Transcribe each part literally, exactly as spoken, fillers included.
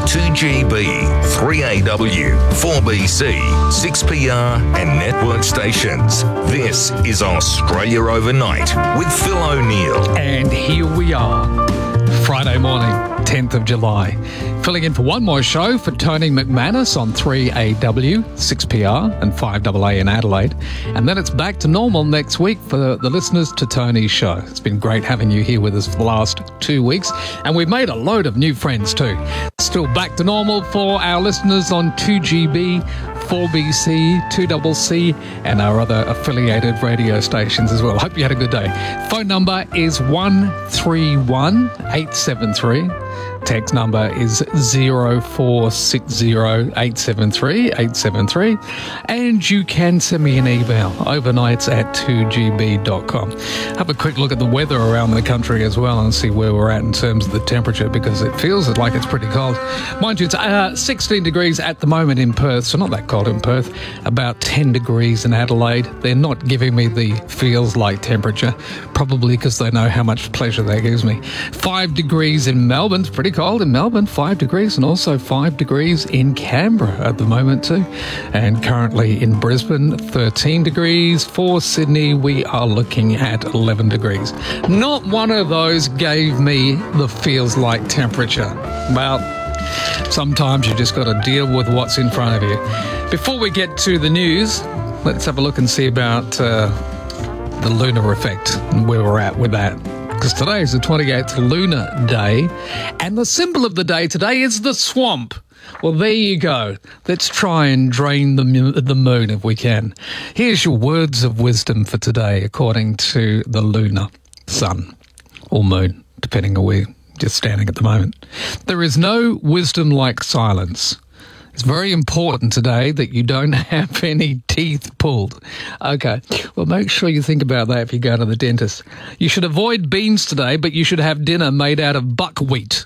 two G B, three A W, four B C, six P R and network stations. This is Australia Overnight with Phil O'Neill. And here we are, Friday morning, tenth of July. Filling in for one more show for Tony McManus on three A W, six P R and five A A in Adelaide. And then it's back to normal next week for the listeners to Tony's show. It's been great having you here with us for the last two weeks. And we've made a load of new friends too. Still back to normal for our listeners on two G B, four B C, two C C and our other affiliated radio stations as well. Hope you had a good day. Phone number is one three one eight seven three. Text number is zero four six zero eight seven three eight seven three. And you can send me an email, overnights at two G B dot com. Have a quick look at the weather around the country as well and see where we're at in terms of the temperature, because it feels like it's pretty cold. Mind you, it's uh, sixteen degrees at the moment in Perth, so not that cold in Perth. About ten degrees in Adelaide. They're not giving me the feels like temperature, probably because they know how much pleasure that gives me. Five degrees in Melbourne. It's pretty cold in Melbourne, five degrees, and also five degrees in Canberra at the moment too. And currently in Brisbane, thirteen degrees. For Sydney, we are looking at eleven degrees. Not one of those gave me the feels like temperature. Well, sometimes you just got to deal with what's in front of you. Before we get to the news, let's have a look and see about uh, the lunar effect and where we're at with that. Because today is the twenty-eighth lunar day, and the symbol of the day today is the swamp. Well, there you go. Let's try and drain the, the moon if we can. Here's your words of wisdom for today, according to the lunar sun, or moon, depending on where you're standing at the moment. There is no wisdom like silence. It's very important today that you don't have any teeth pulled. Okay, well, make sure you think about that if you go to the dentist. You should avoid beans today, but you should have dinner made out of buckwheat.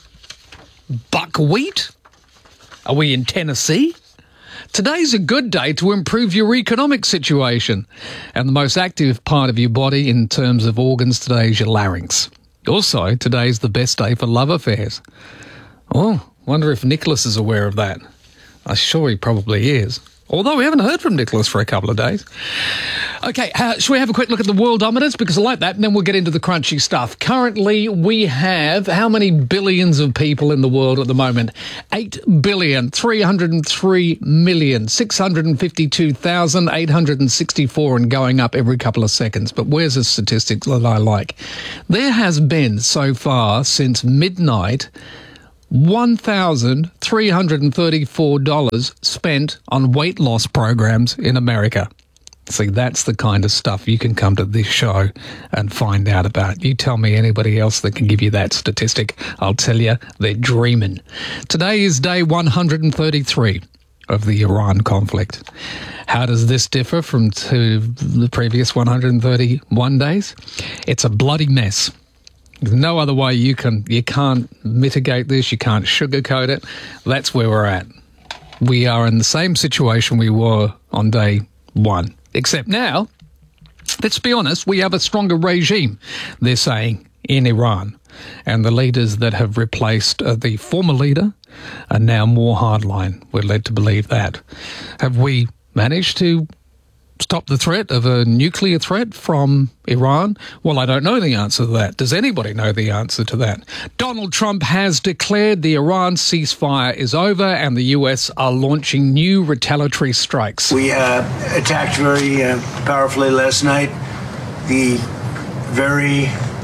Buckwheat? Are we in Tennessee? Today's a good day to improve your economic situation. And the most active part of your body in terms of organs today is your larynx. Also, today's the best day for love affairs. Oh, wonder if Nicholas is aware of that. I'm sure he probably is. Although we haven't heard from Nicholas for a couple of days. Okay, uh, shall we have a quick look at the worldometers? Because I like that, and then we'll get into the crunchy stuff. Currently, we have how many billions of people in the world at the moment? eight billion, three hundred three million, six hundred fifty-two thousand, eight hundred sixty-four, and going up every couple of seconds. But where's the statistics that I like? There has been, so far, since midnight, one thousand three hundred thirty-four dollars spent on weight loss programs in America. See, that's the kind of stuff you can come to this show and find out about. You tell me anybody else that can give you that statistic. I'll tell you, they're dreaming. Today is day one hundred thirty-three of the Iran conflict. How does this differ from to the previous one hundred thirty-one days? It's a bloody mess. There's no other way you can, you can't mitigate this, you can't sugarcoat it. That's where we're at. We are in the same situation we were on day one. Except now, let's be honest, we have a stronger regime, they're saying, in Iran. And the leaders that have replaced uh, the former leader are now more hardline. We're led to believe that. Have we managed to stop the threat of a nuclear threat from Iran? Well, I don't know the answer to that. Does anybody know the answer to that? Donald Trump has declared the Iran ceasefire is over and the U S are launching new retaliatory strikes. We uh, attacked very uh, powerfully last night. The very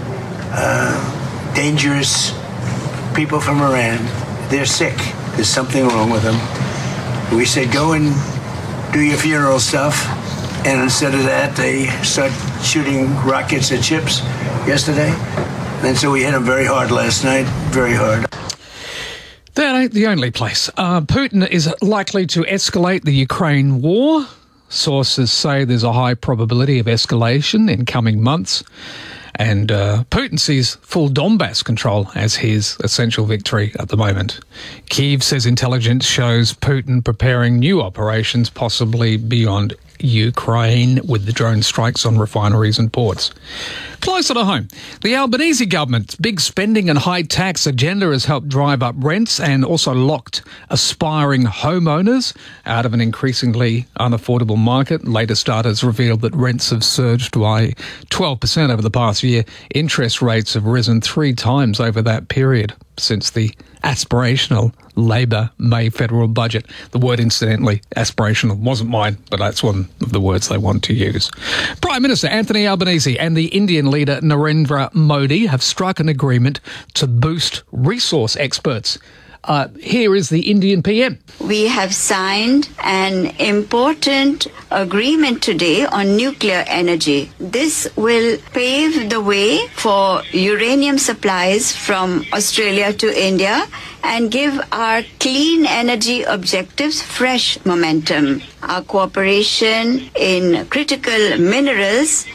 uh, dangerous people from Iran, they're sick. There's something wrong with them. We said, go and do your funeral stuff. And instead of that, they start shooting rockets at ships yesterday. And so we hit them very hard last night, very hard. That ain't the only place. Uh, Putin is likely to escalate the Ukraine war. Sources say there's a high probability of escalation in coming months. And uh, Putin sees full Donbass control as his essential victory at the moment. Kyiv says intelligence shows Putin preparing new operations, possibly beyond Ukraine with the drone strikes on refineries and ports. Closer to home, the Albanese government's big spending and high tax agenda has helped drive up rents and also locked aspiring homeowners out of an increasingly unaffordable market. Latest data has revealed that rents have surged by twelve percent over the past year. Interest rates have risen three times over that period since the aspirational Labor May federal budget. The word, incidentally, aspirational, wasn't mine, but that's one of the words they want to use. Prime Minister Anthony Albanese and the Indian leader Narendra Modi have struck an agreement to boost resource experts. Uh, here is the Indian P M. We have signed an important agreement today on nuclear energy. This will pave the way for uranium supplies from Australia to India and give our clean energy objectives fresh momentum. Our cooperation in critical minerals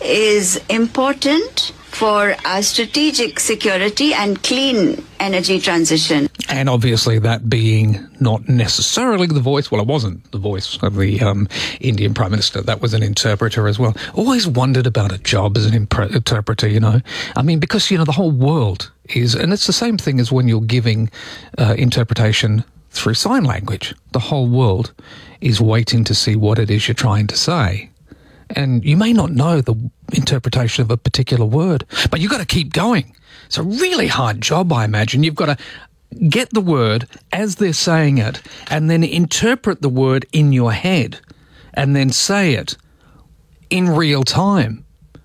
is important for our strategic security and clean energy transition. And obviously that being not necessarily the voice, well, it wasn't the voice of the um, Indian Prime Minister. That was an interpreter as well. Always wondered about a job as an impre- interpreter, you know. I mean, because, you know, the whole world is, and it's the same thing as when you're giving uh, interpretation through sign language. The whole world is waiting to see what it is you're trying to say. And you may not know the interpretation of a particular word, but you've got to keep going. It's a really hard job, I imagine. You've got to get the word as they're saying it and then interpret the word in your head and then say it in real time.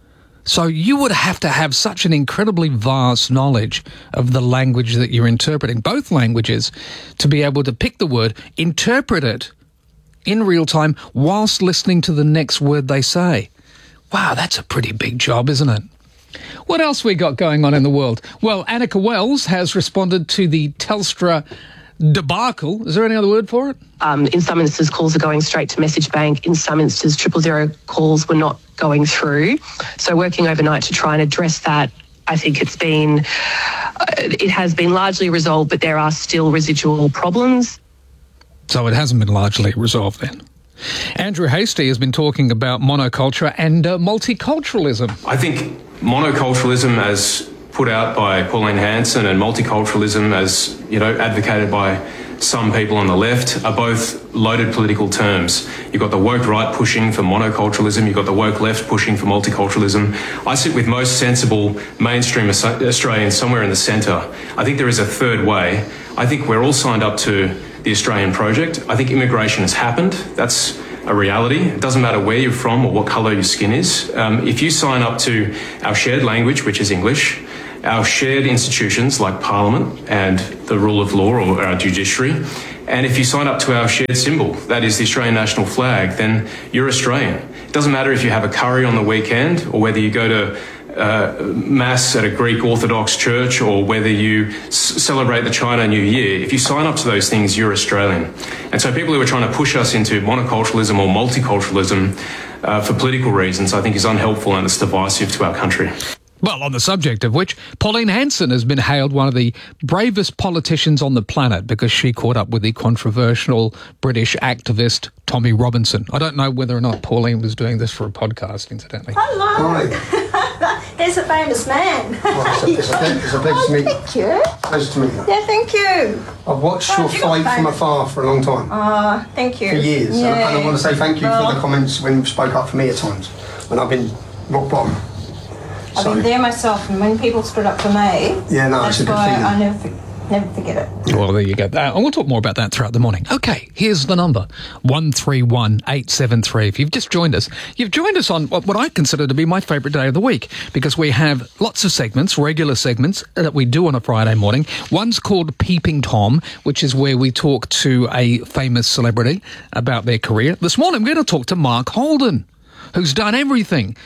So you would have to have such an incredibly vast knowledge of the language that you're interpreting, both languages, to be able to pick the word, interpret it in real time whilst listening to the next word they say. Wow, that's a pretty big job, isn't it? What else we got going on in the world? Well, Annika Wells has responded to the Telstra debacle. Is there any other word for it? Um, in some instances, calls are going straight to message bank. In some instances, triple zero calls were not going through. So working overnight to try and address that, I think it's been, uh, it has been largely resolved, but there are still residual problems. So it hasn't been largely resolved then. Andrew Hastie has been talking about monoculture and uh, multiculturalism. I think monoculturalism, as put out by Pauline Hanson, and multiculturalism, as, you know, advocated by some people on the left, are both loaded political terms. You've got the woke right pushing for monoculturalism, you've got the woke left pushing for multiculturalism. I sit with most sensible mainstream Australians somewhere in the centre. I think there is a third way. I think we're all signed up to the Australian project. I think immigration has happened. That's a reality. It doesn't matter where you're from or what colour your skin is. Um, if you sign up to our shared language, which is English, our shared institutions like Parliament and the rule of law or our judiciary, and if you sign up to our shared symbol, that is the Australian national flag, then you're Australian. It doesn't matter if you have a curry on the weekend or whether you go to Uh, mass at a Greek Orthodox church or whether you s- celebrate the China New Year. If you sign up to those things, you're Australian. And so people who are trying to push us into monoculturalism or multiculturalism uh, for political reasons, I think is unhelpful and it's divisive to our country. Well, on the subject of which, Pauline Hanson has been hailed one of the bravest politicians on the planet because she caught up with the controversial British activist Tommy Robinson. I don't know whether or not Pauline was doing this for a podcast, incidentally. Hello. Hi. There's a famous man. Well, it's, a, it's, a, it's a pleasure oh, to meet you. Thank you. Pleasure to meet you. Yeah, thank you. I've watched Oh, your you got fight from famous. afar for a long time. Ah, uh, thank you. For years. Yeah. And, I, and I want to say thank you Well, for the comments when you spoke up for me at times, when I've been rock bottom. I've So, been there myself, and when people stood up for me, Yeah, no, that's it's a good why feeling. I never, for- never forget it. Well, there you go. Uh, and we'll talk more about that throughout the morning. Okay, here's the number, one three one eight seven three. If you've just joined us, you've joined us on what, what I consider to be my favourite day of the week, because we have lots of segments, regular segments, that we do on a Friday morning. One's called Peeping Tom, which is where we talk to a famous celebrity about their career. This morning, we're going to talk to Mark Holden, who's done everything.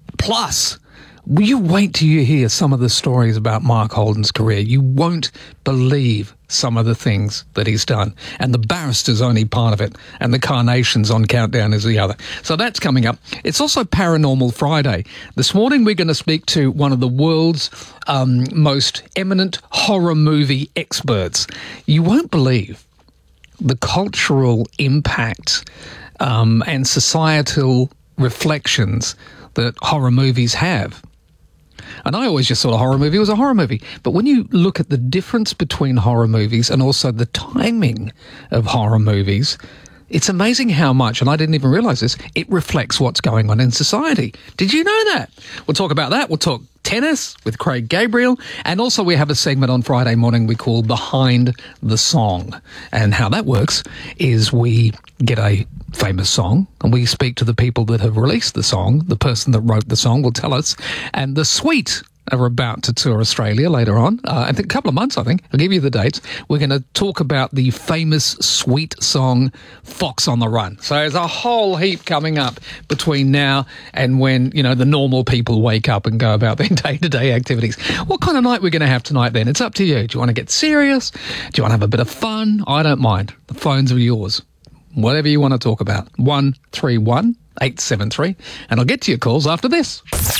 Plus, will you wait till you hear some of the stories about Mark Holden's career? You won't believe some of the things that he's done. And the Barrister's only part of it. And the Carnations on Countdown is the other. So that's coming up. It's also Paranormal Friday. This morning we're going to speak to one of the world's um, most eminent horror movie experts. You won't believe the cultural impact um, and societal reflections that horror movies have. And I always just thought a horror movie was a horror movie. But when you look at the difference between horror movies and also the timing of horror movies, it's amazing how much, and I didn't even realise this, it reflects what's going on in society. Did you know that? We'll talk about that. We'll talk tennis with Craig Gabriel. And also we have a segment on Friday morning we call Behind the Song. And how that works is we get a famous song and we speak to the people that have released the song. The person that wrote the song will tell us. And the Sweet are about to tour Australia later on. Uh, I think a couple of months, I think. I'll give you the dates. We're going to talk about the famous Sweet song, Fox on the Run. So there's a whole heap coming up between now and when, you know, the normal people wake up and go about their day-to-day activities. What kind of night we're going to have tonight then? It's up to you. Do you want to get serious? Do you want to have a bit of fun? I don't mind. The phones are yours. Whatever you want to talk about. one three one, eight seven three. And I'll get to your calls after this.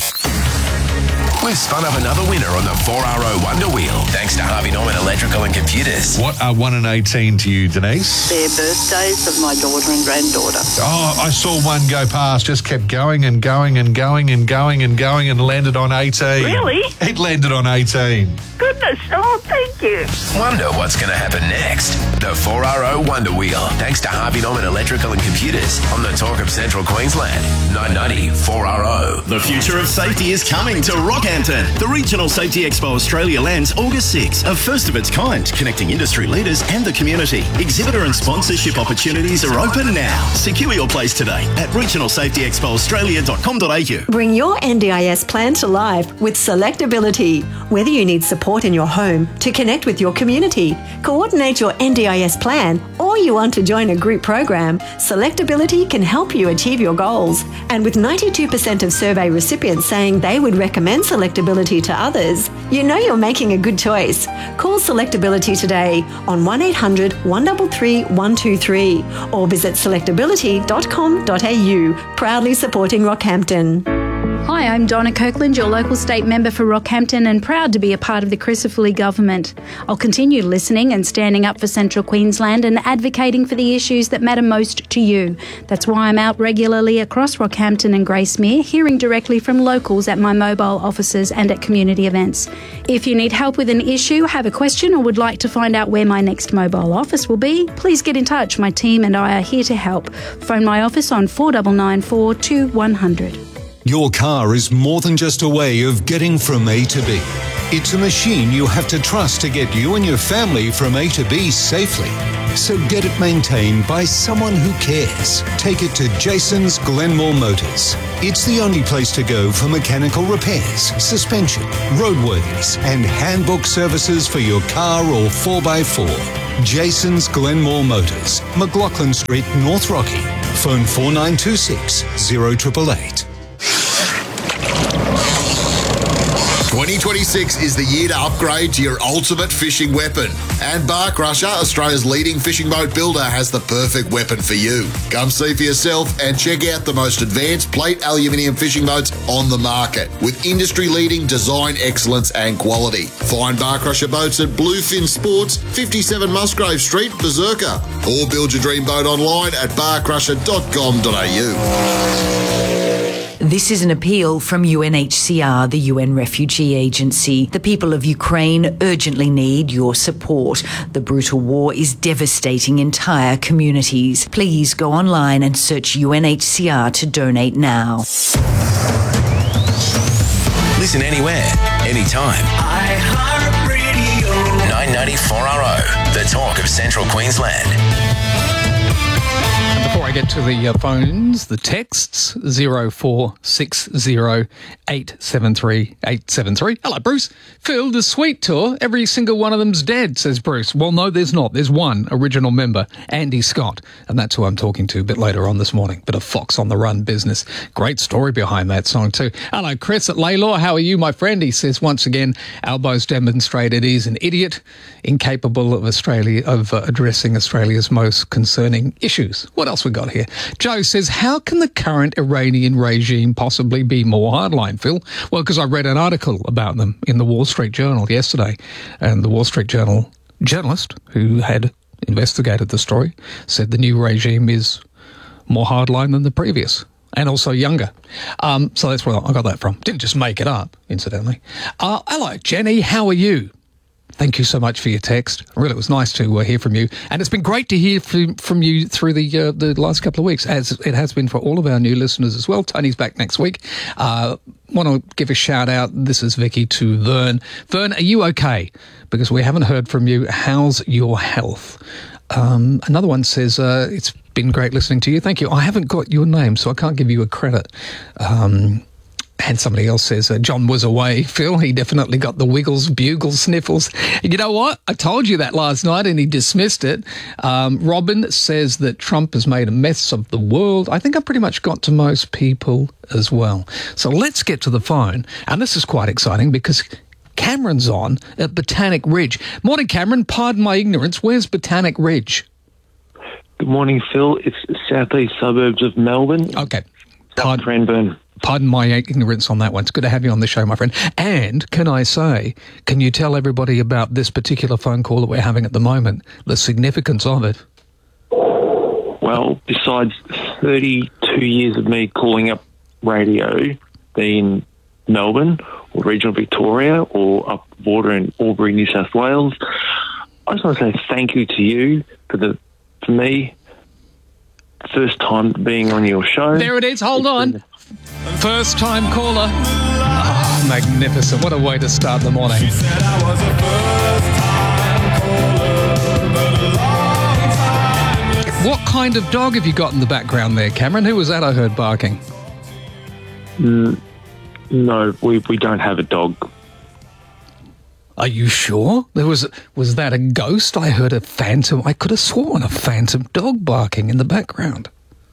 We've spun up another winner on the four R O Wonder Wheel, thanks to Harvey Norman Electrical and Computers. What are one and eighteen to you, Denise? They're birthdays of my daughter and granddaughter. Oh, I saw one go past, just kept going and going and going and going and going and landed on eighteen. Really? It landed on eighteen. Goodness, oh, thank you. Wonder what's going to happen next. The four R O Wonder Wheel, thanks to Harvey Norman Electrical and Computers on the Talk of Central Queensland. nine ninety four R O. The future of safety is coming to Rockhampton. The Regional Safety Expo Australia lands August sixth, a first of its kind, connecting industry leaders and the community. Exhibitor and sponsorship opportunities are open now. Secure your place today at regional safety expo australia dot com dot a u. Bring your N D I S plan to life with Selectability. Whether you need support in your home, to connect with your community, coordinate your N D I S plan, or you want to join a group program, Selectability can help you achieve your goals. And with ninety-two percent of survey recipients saying they would recommend Selectability to others, you know you're making a good choice. Call Selectability today on one eight hundred, one three three, one two three or visit selectability dot com dot a u. Proudly supporting Rockhampton. Hi, I'm Donna Kirkland, your local state member for Rockhampton, and proud to be a part of the Crucifili government. I'll continue listening and standing up for Central Queensland and advocating for the issues that matter most to you. That's why I'm out regularly across Rockhampton and Gracemere, hearing directly from locals at my mobile offices and at community events. If you need help with an issue, have a question, or would like to find out where my next mobile office will be, please get in touch. My team and I are here to help. Phone my office on four nine nine four, two one zero zero. Your car is more than just a way of getting from A to B. It's a machine you have to trust to get you and your family from A to B safely. So get it maintained by someone who cares. Take it to Jason's Glenmore Motors. It's the only place to go for mechanical repairs, suspension, roadworthiness, and handbook services for your car or four by four. Jason's Glenmore Motors, McLaughlin Street, North Rocky. Phone four nine two six, zero eight eight eight. twenty twenty-six is the year to upgrade to your ultimate fishing weapon. And Bar Crusher, Australia's leading fishing boat builder, has the perfect weapon for you. Come see for yourself and check out the most advanced plate aluminium fishing boats on the market with industry-leading design excellence and quality. Find Bar Crusher boats at Bluefin Sports, fifty-seven Musgrave Street, Berserker, or build your dream boat online at bar crusher dot com dot a u. This is an appeal from U N H C R, the U N Refugee Agency. The people of Ukraine urgently need your support. The brutal war is devastating entire communities. Please go online and search U N H C R to donate now. Listen anywhere, anytime. iHeartRadio. nine ninety-four R O, the talk of Central Queensland. Before I get to the uh, phones, the texts, zero four six zero eight seven three eight seven three. Hello, Bruce. Phil, the Sweet Tour, every single one of them's dead, says Bruce. Well, no, there's not. There's one original member, Andy Scott, and that's who I'm talking to a bit later on this morning. Bit of Fox on the Run business. Great story behind that song, too. Hello, Chris at Laylaw. How are you, my friend? He says, once again, Albo's demonstrated he's an idiot, incapable of Australia of uh, addressing Australia's most concerning issues. What else we got here? Joe says, how can the current Iranian regime possibly be more hardline, Phil? Well, because I read an article about them in the Wall Street Journal yesterday, and the Wall Street Journal journalist who had investigated the story said the new regime is more hardline than the previous, and also younger. Um, so that's where I got that from. Didn't just make it up, incidentally. Uh, hello, Jenny. How are you? Thank you so much for your text. Really, it was nice to uh, hear from you. And it's been great to hear from, from you through the uh, the last couple of weeks, as it has been for all of our new listeners as well. Tony's back next week. Uh, want to give a shout out, this is Vicky, to Vern. Vern, are you okay? Because we haven't heard from you. How's your health? Um, another one says, uh, it's been great listening to you. Thank you. I haven't got your name, so I can't give you a credit. Um... And somebody else says, uh, John was away, Phil. He definitely got the wiggles, bugles, sniffles. And you know what? I told you that last night and he dismissed it. Um, Robin says that Trump has made a mess of the world. I think I pretty much got to most people as well. So let's get to the phone. And this is quite exciting because Cameron's on at Botanic Ridge. Morning, Cameron. Pardon my ignorance. Where's Botanic Ridge? Good morning, Phil. It's southeast suburbs of Melbourne. Okay. South Cranbourne. Pardon my ignorance on that one. It's good to have you on the show, my friend. And can I say, can you tell everybody about this particular phone call that we're having at the moment, the significance of it? Well, besides thirty-two years of me calling up radio, being Melbourne or regional Victoria or up the border in Albury, New South Wales, I just want to say thank you to you for the, for me, first time being on your show. There it is. Hold on. First time caller. Oh, magnificent. What a way to start the morning. She said I was a first time caller, but a long time. What kind of dog have you got in the background there, Cameron? Who was that I heard barking? Mm, no, we, we don't have a dog. Are you sure? There was was that a ghost? I heard a phantom. I could have sworn a phantom dog barking in the background.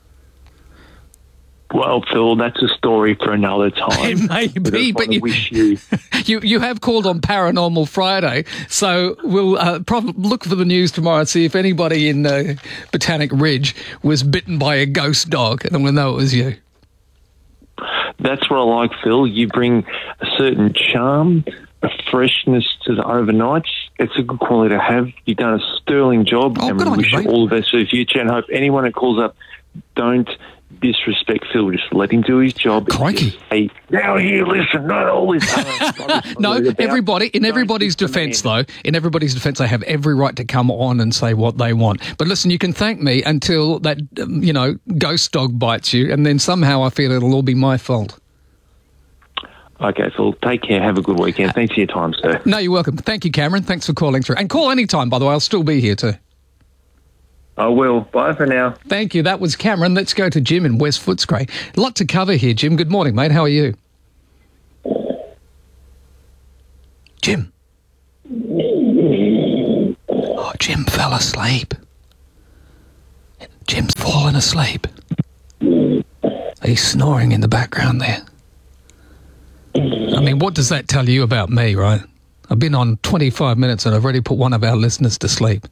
Well, Phil, that's a story for another time. It may be, but you, wish you... you you have called on Paranormal Friday, so we'll uh, prob- look for the news tomorrow and see if anybody in uh, Botanic Ridge was bitten by a ghost dog, and we'll know it was you. That's what I like, Phil. You bring a certain charm, a freshness to the overnights. It's a good quality to have. You've done a sterling job, oh, and we wish you mate. all the best for the future, and hope anyone that calls up don't disrespect Phil. Just let him do his job. Crikey. Hey, now you listen, not all this time. No, everybody, in everybody's defence, though, in everybody's defence, they have every right to come on and say what they want. But listen, you can thank me until that, um, you know, ghost dog bites you, and then somehow I feel it'll all be my fault. Okay, Phil, take care. Have a good weekend. Thanks for your time, sir. No, you're welcome. Thank you, Cameron. Thanks for calling through. And call any time, by the way. I'll still be here too. I will. Bye for now. Thank you. That was Cameron. Let's go to Jim in West Footscray. A lot to cover here, Jim. Good morning, mate. How are you? Jim. Oh, Jim fell asleep. Jim's fallen asleep. He's snoring in the background there. I mean, what does that tell you about me, right? I've been on twenty-five minutes and I've already put one of our listeners to sleep.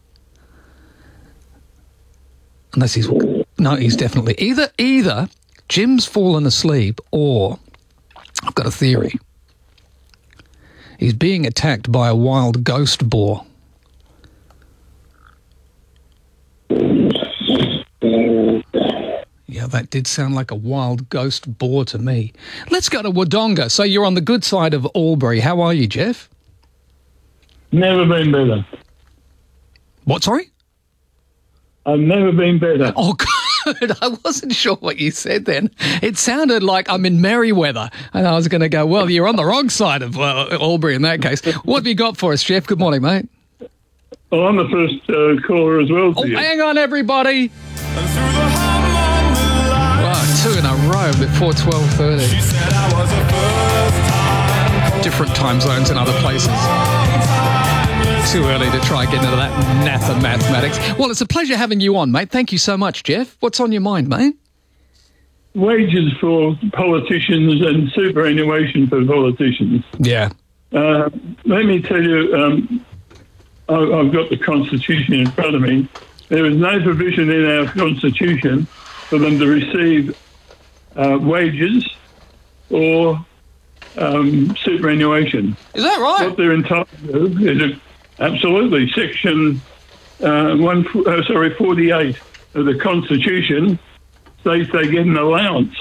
Unless he's... No, he's definitely... Either, either Jim's fallen asleep or... I've got a theory. He's being attacked by a wild ghost boar. Yeah, that did sound like a wild ghost boar to me. Let's go to Wodonga. So you're on the good side of Albury. How are you, Jeff? Never been better. What, sorry? I've never been better. Oh, good. I wasn't sure what you said then. It sounded like I'm in Merriweather. And I was going to go, well, you're on the wrong side of uh, Albury in that case. What have you got for us, Jeff? Good morning, mate. Well, I'm the first uh, caller as well. Oh, to you. hang on, everybody. Wow, two in a row before twelve thirty. Different time zones in other places. Too early to try getting into that naff of mathematics. Well, it's a pleasure having you on, mate. Thank you so much, Jeff. What's on your mind, mate? Wages for politicians and superannuation for politicians. Yeah. Uh, let me tell you, um, I- I've got the Constitution in front of me. There is no provision in our Constitution for them to receive uh, wages or um, superannuation. Is that right? What they're entitled to is a, absolutely Section uh, one. Uh, sorry, forty-eight of the Constitution they they get an allowance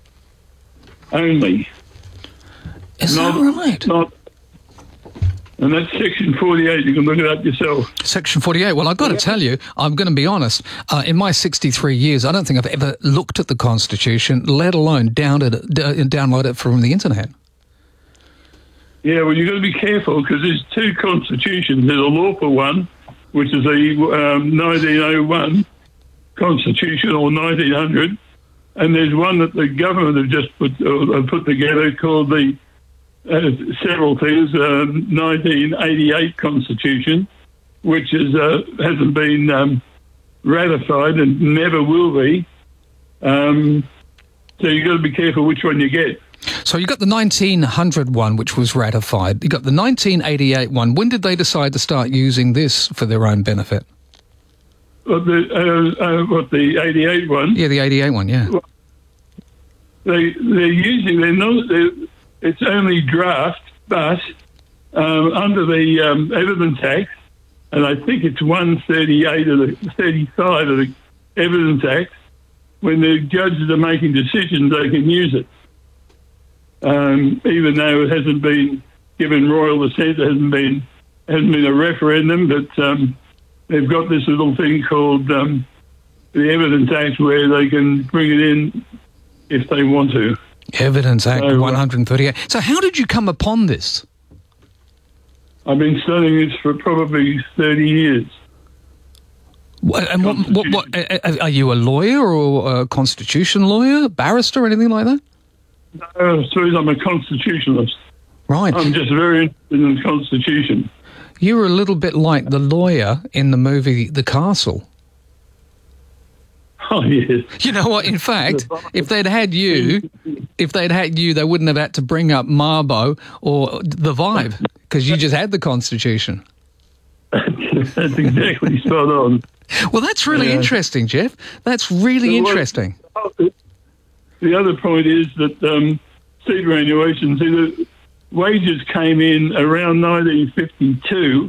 only. Is not, that right? Not, and that's Section forty-eight. You can look it up yourself. Section forty-eight. Well, I've got to tell you, I'm going to be honest. Uh, in my sixty-three years, I don't think I've ever looked at the Constitution, let alone download it, d- download it from the internet. Yeah, well, you've got to be careful because there's two constitutions. There's a lawful one, which is the um, nineteen oh one Constitution, or nineteen hundred, and there's one that the government have just put uh, put together called the uh, several things uh, nineteen eighty-eight Constitution, which is uh, hasn't been um, ratified and never will be. Um, so you've got to be careful which one you get. So you got the nineteen hundred one, which was ratified. You got the nineteen eighty-eight one. When did they decide to start using this for their own benefit? What the uh, uh, what the eighty-eight one? Yeah, the eighty-eight one. Yeah. Well, they they're using they're not. They're, it's only draft, but um, under the um, Evidence Act, and I think it's one thirty-eight or the thirty-five of the Evidence Act, when the judges are making decisions, they can use it. Um, even though it hasn't been given royal assent, it hasn't been hasn't been a referendum, but um, they've got this little thing called um, the Evidence Act where they can bring it in if they want to. Evidence Act So, uh, one thirty-eight. So how did you come upon this? I've been studying this for probably thirty years. What, and what, what, what, are are you a lawyer or a constitution lawyer, barrister, anything like that? No, I suppose I'm a constitutionalist. Right. I'm just very interested in the Constitution. You were a little bit like the lawyer in the movie The Castle. Oh, yes. You know what? In fact, if they'd had you, if they'd had you, they wouldn't have had to bring up Marbo or the Vibe because you just had the Constitution. That's exactly spot on. Well, that's really Yeah. interesting, Jeff. That's really So what- interesting. The other point is that um, superannuation, see, the wages came in around nineteen fifty-two,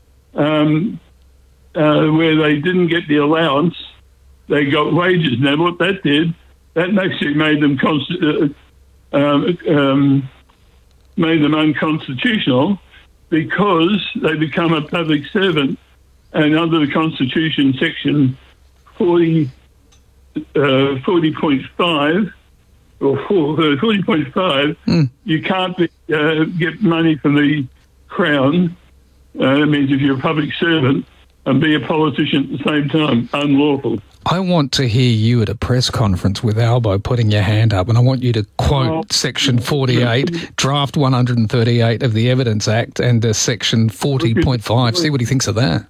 um, uh, where they didn't get the allowance. They got wages. Now, what that did, that actually made them const- uh, um, um, made them unconstitutional because they become a public servant, and under the Constitution, Section forty, uh, forty point five, or forty point five, mm. you can't be, uh, get money from the Crown. Uh, that means if you're a public servant and be a politician at the same time, unlawful. I want to hear you at a press conference with Albo putting your hand up, and I want you to quote Oh. Section forty-eight, Draft one thirty-eight of the Evidence Act, and uh, Section forty point five. See what he thinks of that.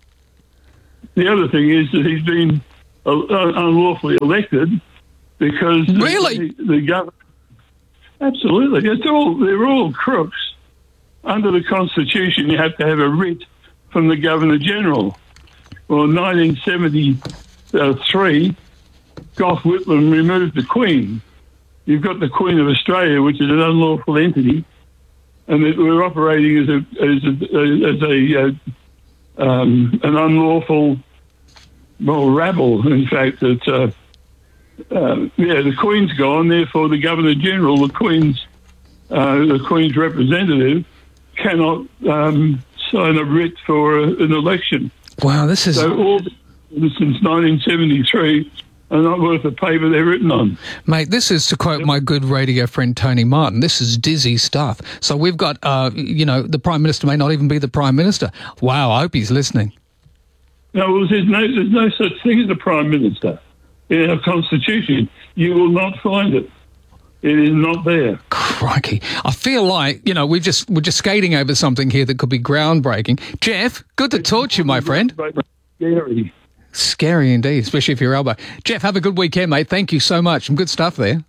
The other thing is that he's been uh, unlawfully elected because really the, the government. Absolutely, it's all they're all crooks. Under the Constitution, you have to have a writ from the Governor General. Well, in nineteen seventy-three, Gough Whitlam removed the Queen. You've got the Queen of Australia, which is an unlawful entity, and that we're operating as a as a, as a uh, um, an unlawful well rabble. In fact, that uh, uh, yeah, the Queen's gone. Therefore, the Governor General, the Queen's uh, the Queen's representative, cannot um, sign a writ for a, an election. Wow, this is so all since nineteen seventy-three are not worth the paper they're written on. Mate, this is, to quote my good radio friend Tony Martin, this is dizzy stuff. So we've got, uh, you know, the Prime Minister may not even be the Prime Minister. Wow, I hope he's listening. No, well, there's no, there's no such thing as a Prime Minister in our Constitution. You will not find it. It is not there. Crikey. I feel like, you know, we've just, we're just skating over something here that could be groundbreaking. Jeff, good to talk to you, my friend. Scary. Scary indeed, especially if you're Albo. Jeff, have a good weekend, mate. Thank you so much. Some good stuff there.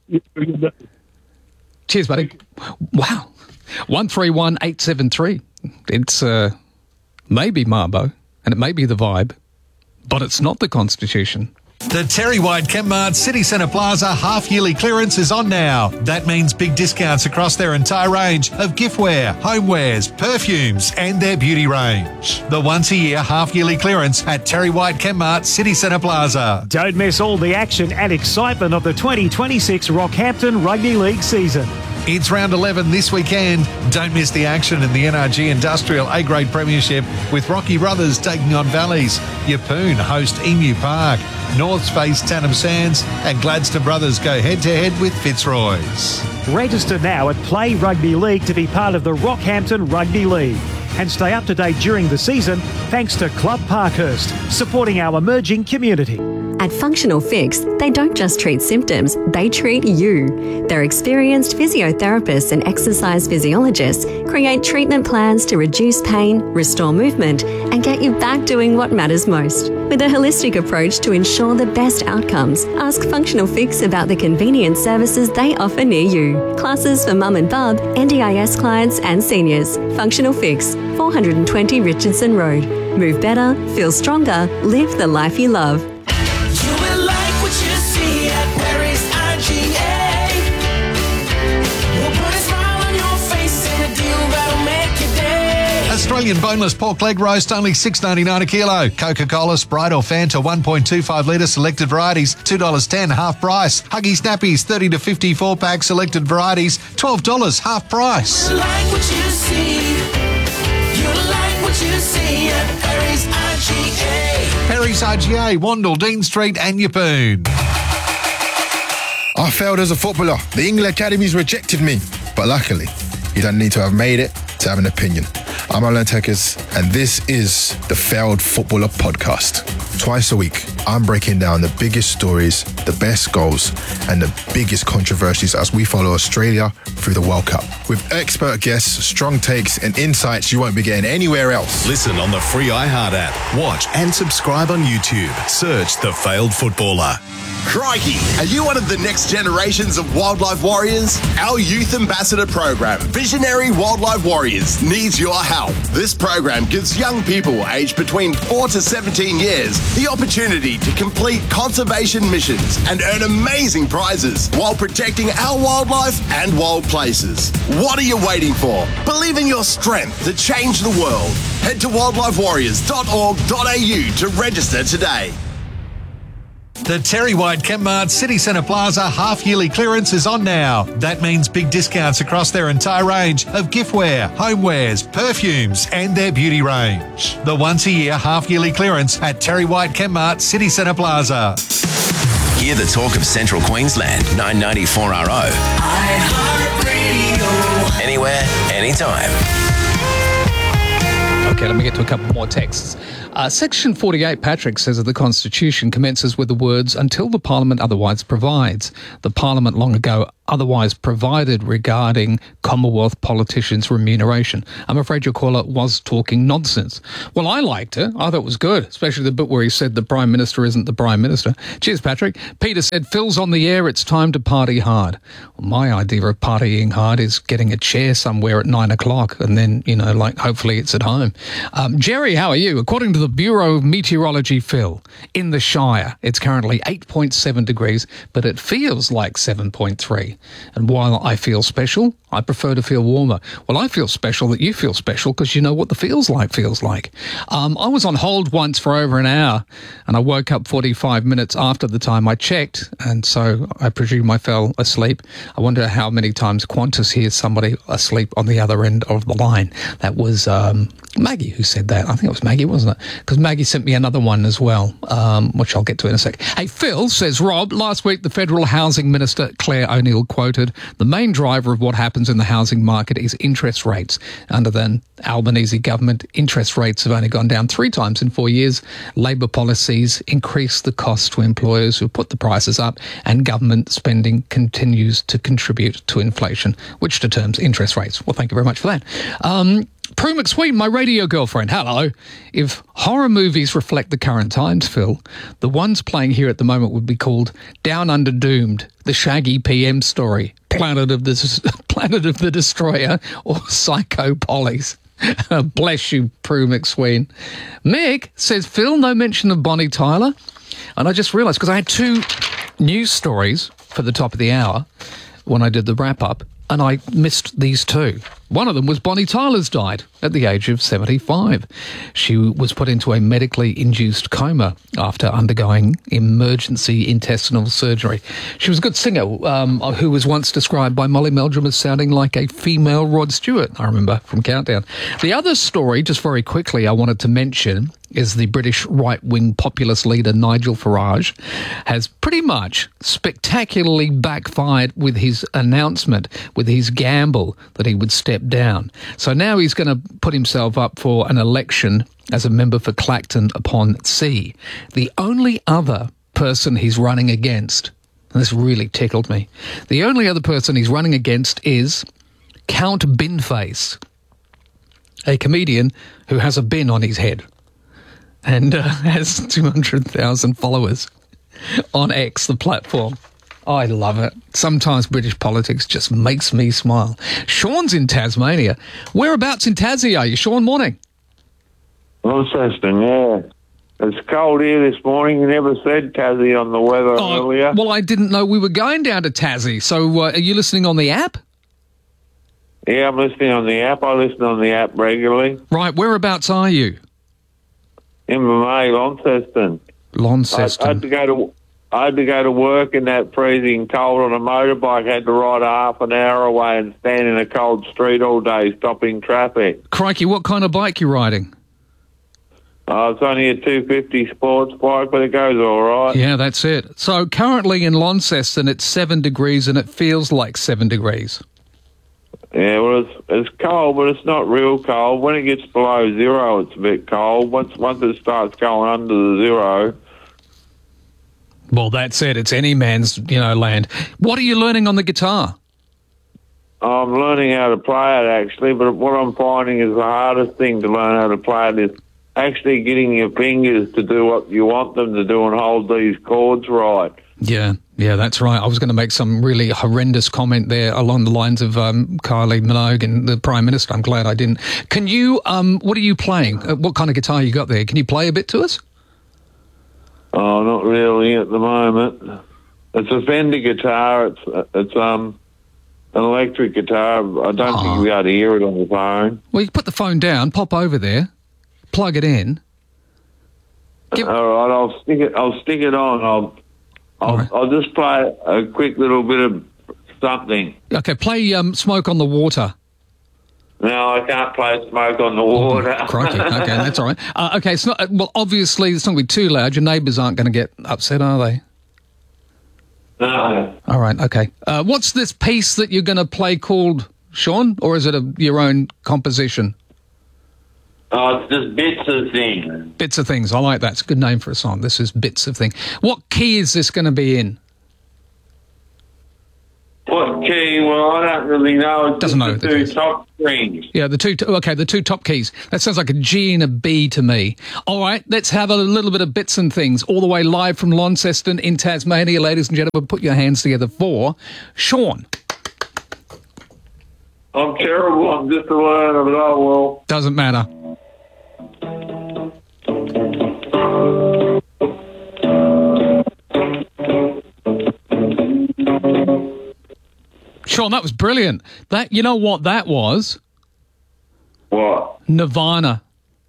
Cheers, buddy. Wow. one three one eight seven three. It's uh, maybe Marbo, and it may be the Vibe, but it's not the Constitution. The Terry White Kmart City Centre Plaza half-yearly clearance is on now. That means big discounts across their entire range of giftware, homewares, perfumes and their beauty range. The once-a-year half-yearly clearance at Terry White Kmart City Centre Plaza. Don't miss all the action and excitement of the twenty twenty-six Rockhampton Rugby League season. It's round eleven this weekend. Don't miss the action in the N R G Industrial A-Grade Premiership with Rocky Brothers taking on Valleys. Yeppoon host Emu Park. Norths face Tannum Sands and Gladstone Brothers go head-to-head with Fitzroy's. Register now at Play Rugby League to be part of the Rockhampton Rugby League. And stay up to date during the season thanks to Club Parkhurst, supporting our emerging community. At Functional Fix, they don't just treat symptoms, they treat you. Their experienced physiotherapists and exercise physiologists create treatment plans to reduce pain, restore movement, and get you back doing what matters most. With a holistic approach to ensure the best outcomes, ask Functional Fix about the convenient services they offer near you. Classes for mum and bub, N D I S clients and seniors. Functional Fix, four twenty Richardson Road. Move better, feel stronger, live the life you love. Australian boneless pork leg roast, only six dollars ninety-nine a kilo. Coca-Cola, Sprite or Fanta, one point two five litre, selected varieties, two dollars ten, half price. Huggy Snappies, thirty to fifty-four pack, selected varieties, twelve dollars, half price. You like what you see. You like what you see at Perry's I G A. Perry's I G A, Wandle, Dean Street and Yeppoon. I failed as a footballer. The England Academies rejected me. But luckily, you don't need to have made it to have an opinion. I'm Alan Tekers, and this is the Failed Footballer Podcast. Twice a week, I'm breaking down the biggest stories, the best goals, and the biggest controversies as we follow Australia through the World Cup. With expert guests, strong takes, and insights you won't be getting anywhere else. Listen on the free iHeart app. Watch and subscribe on YouTube. Search The Failed Footballer. Crikey! Are you one of the next generations of wildlife warriors? Our youth ambassador program, Visionary Wildlife Warriors, needs your help. This program gives young people aged between four to seventeen years the opportunity to complete conservation missions and earn amazing prizes while protecting our wildlife and wild places. What are you waiting for? Believe in your strength to change the world. Head to wildlife warriors dot org dot a u to register today. The Terry White Kmart City Centre Plaza half-yearly clearance is on now. That means big discounts across their entire range of giftware, homewares, perfumes and their beauty range. The once-a-year half-yearly clearance at Terry White Kmart City Centre Plaza. Hear the talk of Central Queensland, nine ninety four R O. iHeartRadio. Anywhere, anytime. Okay, let me get to a couple more texts. Uh, Section forty-eight, Patrick, says that the Constitution commences with the words, until the Parliament otherwise provides. The Parliament long ago otherwise provided regarding Commonwealth politicians' remuneration. I'm afraid your caller was talking nonsense. Well, I liked it. I thought it was good, especially the bit where he said the Prime Minister isn't the Prime Minister. Cheers, Patrick. Peter said, Phil's on the air, it's time to party hard. Well, my idea of partying hard is getting a chair somewhere at nine o'clock and then, you know, like hopefully it's at home. Um, Jerry, how are you? According to the Bureau of Meteorology, Phil, in the Shire, it's currently eight point seven degrees, but it feels like seven point three. And while I feel special, I prefer to feel warmer. Well, I feel special that you feel special because you know what the feels like feels like. Um, I was on hold once for over an hour and I woke up forty-five minutes after the time I checked, and so I presume I fell asleep. I wonder how many times Qantas hears somebody asleep on the other end of the line. That was um, Maggie who said that. I think it was Maggie, wasn't it? Because Maggie sent me another one as well, um, which I'll get to in a sec. Hey, Phil, says Rob, last week the Federal Housing Minister, Claire O'Neill, quoted, the main driver of what happens in the housing market is interest rates. Under the Albanese government, interest rates have only gone down three times in four years. Labor policies increase the cost to employers who put the prices up, and government spending continues to contribute to inflation, which determines interest rates. Well, thank you very much for that. Um, Prue McSween, my radio girlfriend, hello. If horror movies reflect the current times, Phil, the ones playing here at the moment would be called Down Under Doomed, The Shaggy P M Story, Planet of the Planet of the Destroyer, or Psycho Pollies. Bless you, Prue McSween. Mick says, Phil, no mention of Bonnie Tyler. And I just realised, because I had two news stories for the top of the hour when I did the wrap-up, and I missed these two. One of them was Bonnie Tyler's died at the age of seventy-five. She was put into a medically induced coma after undergoing emergency intestinal surgery. She was a good singer um, who was once described by Molly Meldrum as sounding like a female Rod Stewart, I remember, from Countdown. The other story, just very quickly, I wanted to mention is the British right-wing populist leader Nigel Farage has pretty much spectacularly backfired with his announcement, with his gamble that he would step down. So now he's going to put himself up for an election as a member for Clacton upon Sea. The only other person he's running against, and this really tickled me, the only other person he's running against is Count Binface, a comedian who has a bin on his head and uh, has two hundred thousand followers on X, the platform. I love it. Sometimes British politics just makes me smile. Sean's in Tasmania. Whereabouts in Tassie are you, Sean? Morning. Launceston, yeah. It's cold here this morning. You never said Tassie on the weather Oh, earlier. well, I didn't know we were going down to Tassie. So uh, are you listening on the app? Yeah, I'm listening on the app. I listen on the app regularly. Right, whereabouts are you? M M A, Launceston. Launceston. I, I had to go to... I had to go to work in that freezing cold on a motorbike. I had to ride a half an hour away and stand in a cold street all day, stopping traffic. Crikey, what kind of bike you riding? Uh, it's only a two fifty sports bike, but it goes all right. Yeah, that's it. So currently in Launceston, it's seven degrees and it feels like seven degrees. Yeah, well, it's, it's cold, but it's not real cold. When it gets below zero, it's a bit cold. Once once it starts going under the zero... Well, that's it. It's any man's, you know, land. What are you learning on the guitar? I'm learning how to play it, actually, but what I'm finding is the hardest thing to learn how to play it is actually getting your fingers to do what you want them to do and hold these chords right. Yeah, yeah, that's right. I was going to make some really horrendous comment there along the lines of um, Kylie Minogue and the Prime Minister. I'm glad I didn't. Can you, um, what are you playing? Uh, what kind of guitar you got there? Can you play a bit to us? Oh, not really at the moment. It's a Fender guitar. It's it's um an electric guitar. I don't Oh. think you'll be able to hear it on the phone. Well, you can put the phone down, pop over there, plug it in. All right, I'll stick it. I'll stick it on. I'll I'll, I'll just play a quick little bit of something. Okay, play um, Smoke on the Water. No, I can't play Smoke on the Water. Crikey. Okay, that's all right. Uh, okay, it's not, well, obviously it's not going to be too loud. Your neighbours aren't going to get upset, are they? No. All right, okay. Uh, what's this piece that you're going to play called, Sean, or is it a, your own composition? Oh, it's just bits of things. Bits of Things. I like that. It's a good name for a song. This is Bits of Things. What key is this going to be in? What key? Well, I don't really know. It's Doesn't just know the the two top strings. Yeah, the two, okay, the two top keys. That sounds like a G and a B to me. All right, let's have a little bit of Bits and Things all the way live from Launceston in Tasmania. Ladies and gentlemen, put your hands together for Sean. I'm terrible. I'm just a learner, but oh well. Doesn't matter. Sean, that was brilliant. That, you know what that was? What? Nirvana.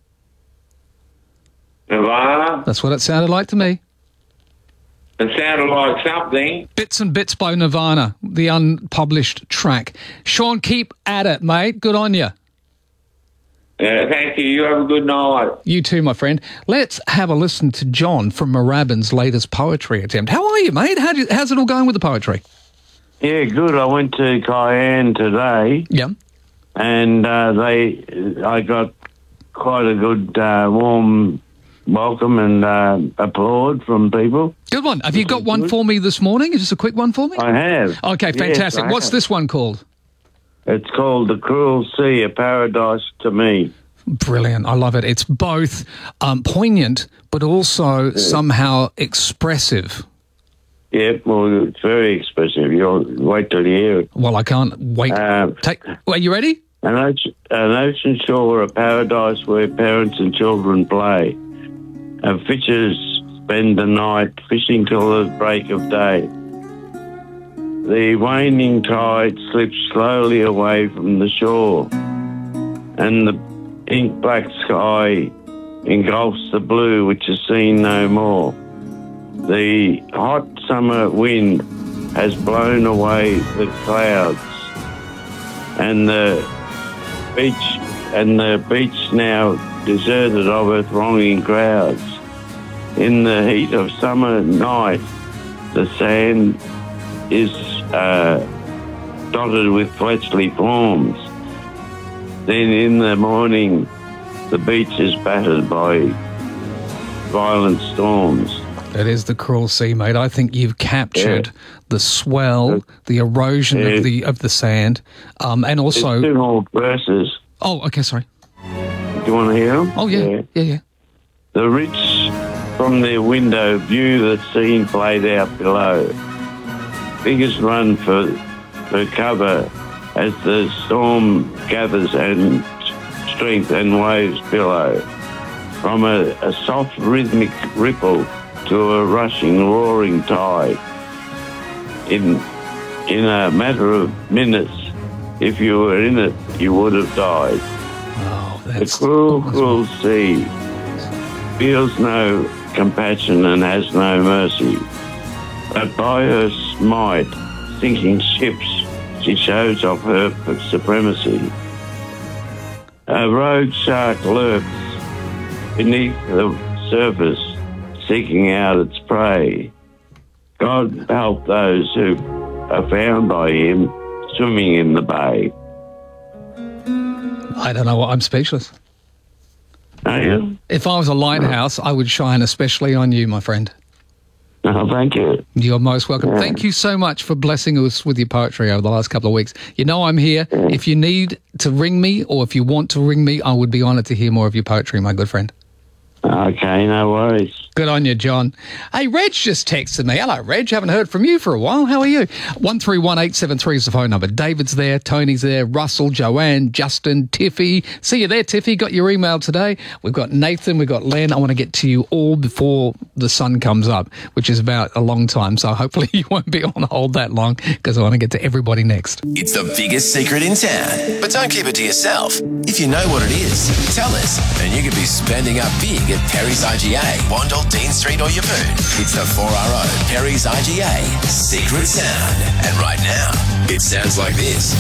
Nirvana? That's what it sounded like to me. It sounded like something. Bits and Bits by Nirvana, the unpublished track. Sean, keep at it, mate. Good on you. Yeah, thank you. You have a good night. You too, my friend. Let's have a listen to John from Moorabbin's latest poetry attempt. How are you, mate? How do you, how's it all going with the poetry? Yeah, good. I went to Cayenne today. Yeah. And uh, they, I got quite a good, uh, warm welcome and uh, applaud from people. Good one. Have you got one for me this morning? Is this a quick one for me? I have. Okay, Yes, fantastic. I What's have. this one called? It's called The Cruel Sea, A Paradise to Me. Brilliant. I love it. It's both um, poignant but also somehow expressive. Yeah, well, it's very expressive. You'll wait till you hear it. Well, I can't wait. Um, Take. Are you ready? An ocean, an ocean shore, a paradise where parents and children play. And fishes spend the night fishing till the break of day. The waning tide slips slowly away from the shore, and the ink black sky engulfs the blue which is seen no more. The hot summer wind has blown away the clouds, and the beach and the beach now deserted of her thronging crowds. In the heat of summer night, the sand is uh, dotted with fleshly forms. Then in the morning, the beach is battered by violent storms. It is the cruel sea, mate. I think you've captured Yeah. the swell, the erosion Yeah. of the of the sand, um, and also. There's two more verses. Oh, okay, sorry. Do you want to hear them? Oh yeah, yeah, yeah. yeah. The rich from their window view the scene played out below. Figures run for for cover as the storm gathers and strength and waves billow. From a, a soft rhythmic ripple to a rushing, roaring tide. In in a matter of minutes, if you were in it, you would have died. Oh, the cruel, cruel sea feels no compassion and has no mercy. But by her might, sinking ships, she shows off her supremacy. A rogue shark lurks beneath the surface, seeking out its prey. God help those who are found by him swimming in the bay. I don't know what. I'm speechless. Are you? If I was a lighthouse, I would shine especially on you, my friend. Oh, thank you. You're most welcome. Yeah. Thank you so much for blessing us with your poetry over the last couple of weeks. You know I'm here. Yeah. If you need to ring me or if you want to ring me, I would be honoured to hear more of your poetry, my good friend. Okay, no worries. Good on you, John. Hey, Reg just texted me. Hello, Reg. Haven't heard from you for a while. How are you? one three one eight seven three is the phone number. David's there. Tony's there. Russell, Joanne, Justin, Tiffy. See you there, Tiffy. Got your email today. We've got Nathan. We've got Len. I want to get to you all before the sun comes up, which is about a long time. So hopefully you won't be on hold that long because I want to get to everybody next. It's the biggest secret in town. But don't keep it to yourself. If you know what it is, tell us, and you could be spending up big at Perry's I G A, Wandle, Dean Street or Yeppoon. It's the four R O Perry's I G A Secret Sound. And right now, it sounds like this.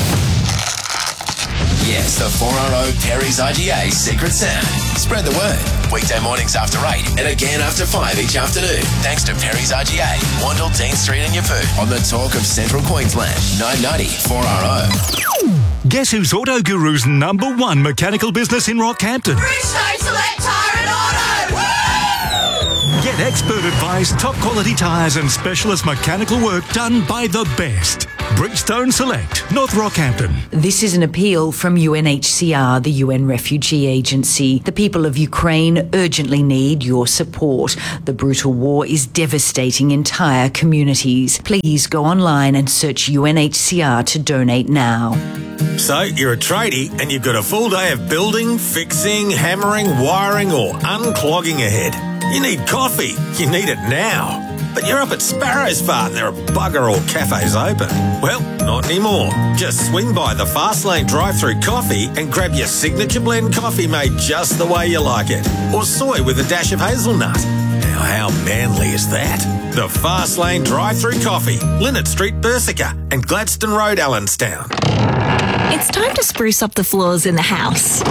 Yes, the four R O Perry's I G A Secret Sound. Spread the word. Weekday mornings after eight and again after five each afternoon. Thanks to Perry's I G A, Wandle, Dean Street and Yeppoon on the Talk of Central Queensland. nine ninety four R O. Guess who's Auto Guru's number one mechanical business in Rockhampton? Bridgestone Select Tyre and Auto! Woo! Get expert advice, top quality tyres and specialist mechanical work done by the best. Bridgestone Select, North Rockhampton. This is an appeal from U N H C R, the U N Refugee Agency. The people of Ukraine urgently need your support. The brutal war is devastating entire communities. Please go online and search U N H C R to donate now. So, you're a tradie and you've got a full day of building, fixing, hammering, wiring or unclogging ahead. You need coffee. You need it now. But you're up at Sparrow's Farm. There are bugger all cafes open. Well, not anymore. Just swing by the Fastlane drive-through coffee and grab your signature blend coffee made just the way you like it. Or soy with a dash of hazelnut. Now, how manly is that? The Fastlane drive-through coffee. Linnet Street, Bersica and Gladstone Road, Allenstown. It's time to spruce up the floors in the house.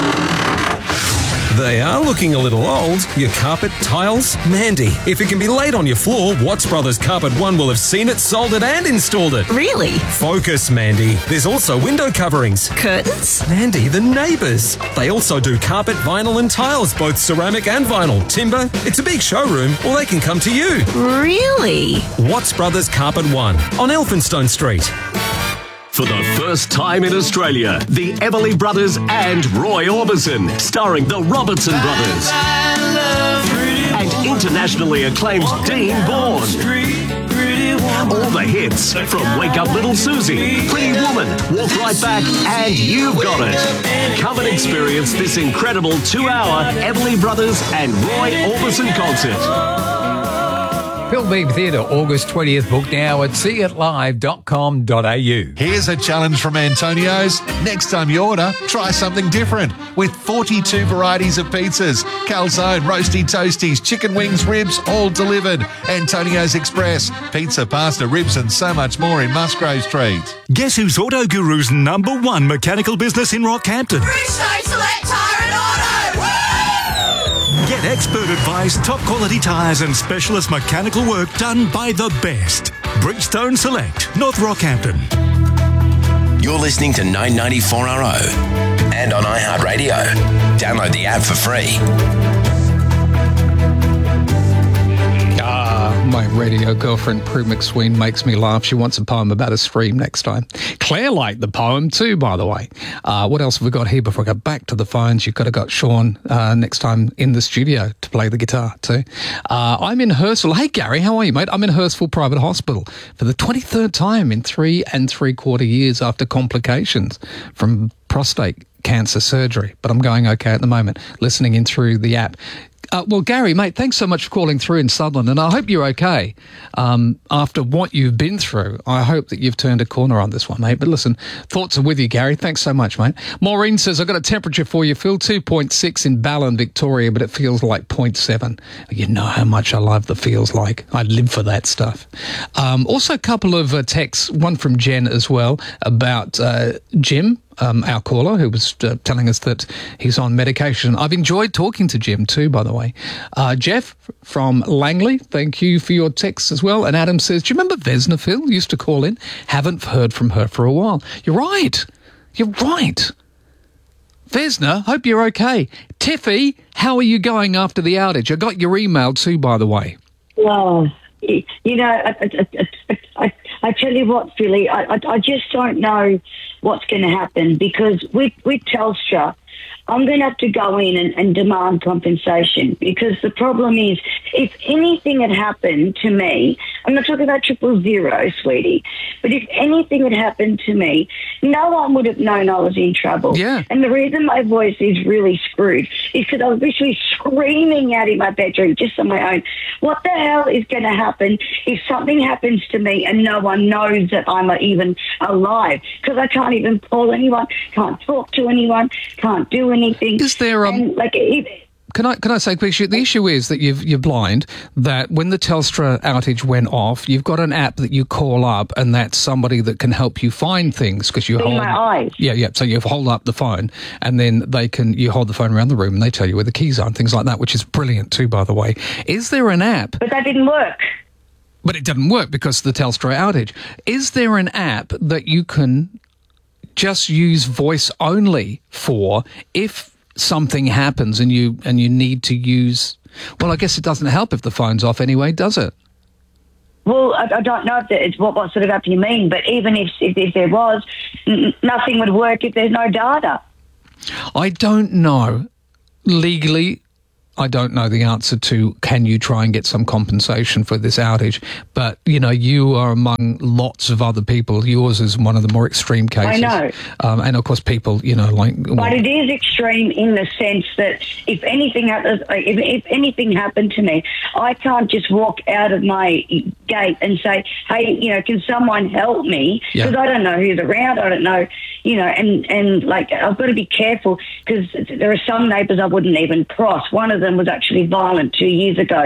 They are looking a little old. Your carpet, tiles, Mandy. If it can be laid on your floor, Watts Brothers Carpet One will have seen it, sold it and installed it. Really? Focus, Mandy. There's also window coverings. Curtains? Mandy, the neighbours. They also do carpet, vinyl and tiles, both ceramic and vinyl. Timber. It's a big showroom, or they can come to you. Really? Watts Brothers Carpet One on Elphinstone Street. For the first time in Australia, the Everly Brothers and Roy Orbison, starring the Robertson Brothers. And internationally acclaimed Dean Bourne. All the hits from Wake Up Little Susie, Pretty Woman, Walk Right Back, and You've Got It. Come and experience this incredible two-hour Everly Brothers and Roy Orbison concert. Phil Beebe Theatre, August twentieth. Book now at see it live dot com dot a u. Here's a challenge from Antonio's. Next time you order, try something different. With forty-two varieties of pizzas, calzone, roasty toasties, chicken wings, ribs, all delivered. Antonio's Express, pizza, pasta, ribs and so much more in Musgrave Street. Guess who's Auto Guru's number one mechanical business in Rockhampton? Bridgestone Select Tyre and Auto! Woo! Get expert advice, top quality tyres and specialist mechanical work done by the best. Bridgestone Select, North Rockhampton. You're listening to nine ninety-four R O and on iHeartRadio. Download the app for free. Ah, my radio girlfriend Prue McSween makes me laugh. She wants a poem about a stream next time. Claire liked the poem too, by the way. Uh, what else have we got here before I go back to the phones? You've got to got Sean uh, next time in the studio to play the guitar too. Uh, I'm in Hurstville. Hey, Gary, how are you, mate? I'm in Hurstville Private Hospital for the twenty-third time in three and three quarter years after complications from prostate cancer surgery. But I'm going okay at the moment, listening in through the app. Uh, well, Gary, mate, thanks so much for calling through in Sutherland, and I hope you're okay um, after what you've been through. I hope that you've turned a corner on this one, mate. But listen, thoughts are with you, Gary. Thanks so much, mate. Maureen says, I've got a temperature for you, Phil, two point six in Ballon, Victoria, but it feels like zero point seven. You know how much I love the feels like. I live for that stuff. Um, also, a couple of uh, texts, one from Jen as well, about uh, Jim. Um, our caller who was uh, telling us that he's on medication. I've enjoyed talking to Jim too, by the way. Uh, Jeff from Langley, thank you for your text as well. And Adam says, do you remember Vesna, Phil? Used to call in. Haven't heard from her for a while. You're right. You're right. Vesna, hope you're okay. Tiffy, how are you going after the outage? I got your email too, by the way. Oh, you know, I, I, I, I, I tell you what, Philly, I, I, I just don't know what's going to happen because with, with Telstra, I'm going to have to go in and, and demand compensation because the problem is if anything had happened to me, I'm not talking about triple zero, sweetie, but if anything had happened to me, no one would have known I was in trouble. Yeah. And the reason my voice is really screwed is because I was literally screaming out in my bedroom just on my own. What the hell is going to happen if something happens to me and no one knows that I'm even alive? Because I can't even call anyone, can't talk to anyone, can't do anything. Is there um? And, like, if, Can I can I say, quickly, the issue is that you've, you're blind, that when the Telstra outage went off, you've got an app that you call up and that's somebody that can help you find things because you in hold... my eyes. Yeah, yeah, so you hold up the phone and then they can, you hold the phone around the room and they tell you where the keys are and things like that, which is brilliant too, by the way. Is there an app... But that didn't work. But it didn't work because of the Telstra outage. Is there an app that you can just use voice only for if something happens and you and you need to use... Well, I guess it doesn't help if the phone's off anyway, does it? Well, I, I don't know if it's what, what sort of app you mean, but even if, if, if there was, n- nothing would work if there's no data. I don't know. Legally, I don't know the answer to can you try and get some compensation for this outage. But, you know, you are among lots of other people. Yours is one of the more extreme cases. I know. Um, and, of course, people, you know, like... But well, it is extreme in the sense that if anything happens, if, if anything happened to me, I can't just walk out of my gate and say, hey, you know, can someone help me? Because yeah. I don't know who's around. I don't know, you know, and, and like, I've got to be careful because there are some neighbours I wouldn't even cross. One of them was actually violent two years ago.